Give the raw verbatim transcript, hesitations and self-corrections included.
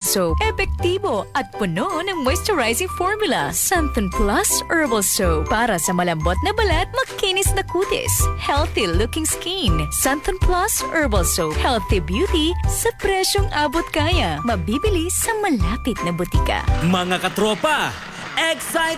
Soap. Epektibo at puno ng moisturizing formula. Santon Plus Herbal Soap. Para sa malambot na balat, makinis na kutis. Healthy-looking skin. Santon Plus Herbal Soap. Healthy beauty sa presyong abot kaya. Mabibili sa malapit na butika. Mga katropa, Excite